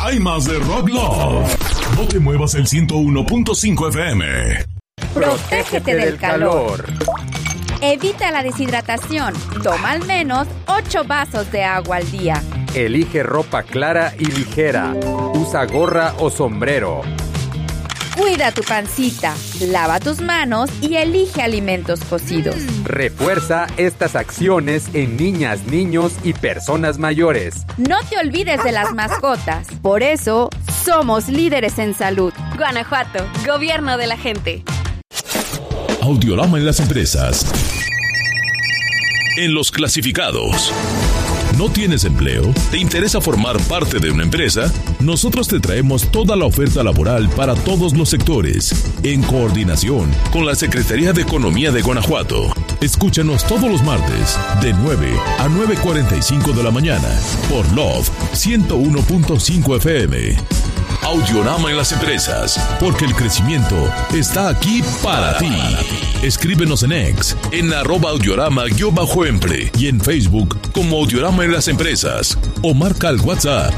hay más de Rock Love. No te muevas el 101.5 FM. Protégete del calor. Evita la deshidratación. Toma al menos 8 vasos de agua al día. Elige ropa clara y ligera. Usa gorra o sombrero. Cuida tu pancita, lava tus manos y elige alimentos cocidos. Refuerza estas acciones en niñas, niños y personas mayores. No te olvides de las mascotas. Por eso, somos líderes en salud. Guanajuato, gobierno de la gente. Audiorama en las empresas. En los clasificados. ¿No tienes empleo? ¿Te interesa formar parte de una empresa? Nosotros te traemos toda la oferta laboral para todos los sectores, en coordinación con la Secretaría de Economía de Guanajuato. Escúchanos todos los martes, de 9 a 9:45 de la mañana, por Love 101.5 FM. Audiorama en las empresas, porque el crecimiento está aquí para ti. Escríbenos en X, en @audiorama_empre y en Facebook como Audiorama en las empresas. O marca al WhatsApp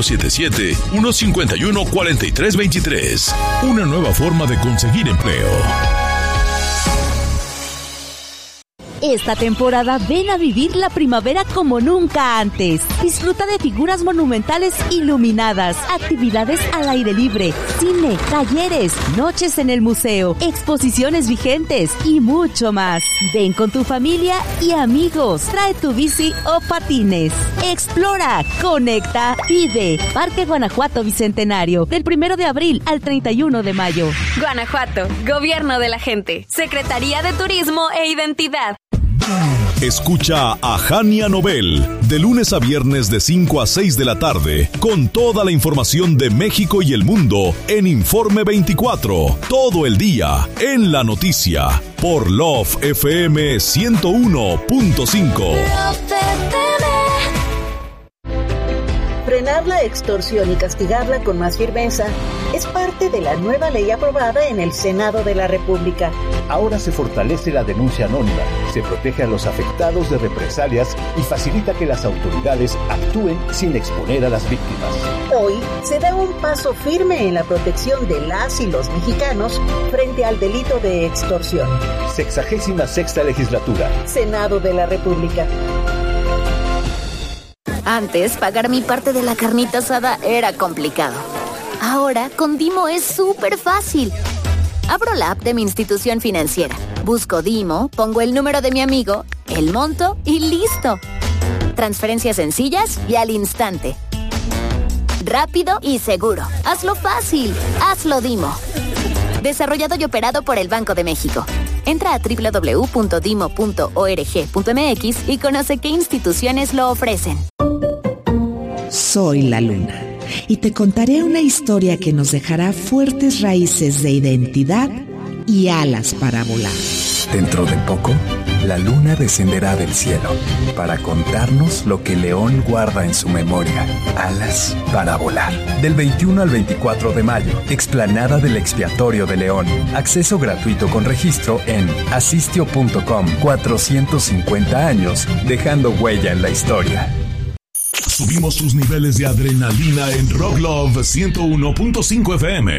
477-151-4323. Una nueva forma de conseguir empleo. Esta temporada ven a vivir la primavera como nunca antes. Disfruta de figuras monumentales iluminadas, actividades al aire libre, cine, talleres, noches en el museo, exposiciones vigentes y mucho más. Ven con tu familia y amigos. Trae tu bici o patines. Explora, conecta, vive. Parque Guanajuato Bicentenario, del 1 de abril al 31 de mayo. Guanajuato, gobierno de la gente. Secretaría de Turismo e Identidad. Escucha a Jania Nobel de lunes a viernes de 5 a 6 de la tarde con toda la información de México y el mundo en Informe 24, todo el día en la noticia por Love FM 101.5. Frenar la extorsión y castigarla con más firmeza es parte de la nueva ley aprobada en el Senado de la República. Ahora se fortalece la denuncia anónima, se protege a los afectados de represalias y facilita que las autoridades actúen sin exponer a las víctimas. Hoy se da un paso firme en la protección de las y los mexicanos frente al delito de extorsión. 66ª legislatura. Senado de la República. Antes, pagar mi parte de la carnita asada era complicado. Ahora, con Dimo es súper fácil. Abro la app de mi institución financiera, busco Dimo, pongo el número de mi amigo, el monto y ¡listo! Transferencias sencillas y al instante. Rápido y seguro. Hazlo fácil. Hazlo Dimo. Desarrollado y operado por el Banco de México. Entra a www.dimo.org.mx y conoce qué instituciones lo ofrecen. Soy la luna y te contaré una historia que nos dejará fuertes raíces de identidad y alas para volar. Dentro de poco, la luna descenderá del cielo para contarnos lo que León guarda en su memoria. Alas para volar. Del 21 al 24 de mayo, explanada del Expiatorio de León. Acceso gratuito con registro en asistio.com. 450 años, dejando huella en la historia. Subimos tus niveles de adrenalina en Rock Love 101.5 FM.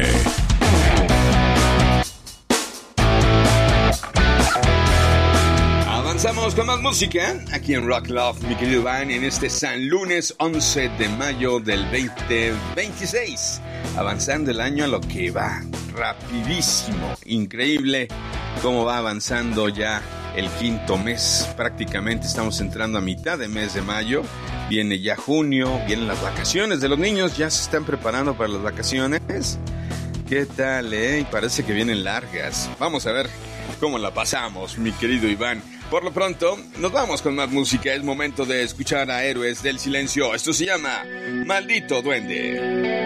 Avanzamos con más música aquí en Rock Love, mi querido Iván, en este San Lunes 11 de mayo del 2026. Avanzando el año a lo que va, rapidísimo, increíble cómo va avanzando ya el quinto mes. Prácticamente estamos entrando a mitad de mes de mayo. Viene ya junio, vienen las vacaciones de los niños, ya se están preparando para las vacaciones. ¿Qué tal, Parece que vienen largas. Vamos a ver cómo la pasamos, mi querido Iván. Por lo pronto, nos vamos con más música. Es momento de escuchar a Héroes del Silencio. Esto se llama Maldito Duende.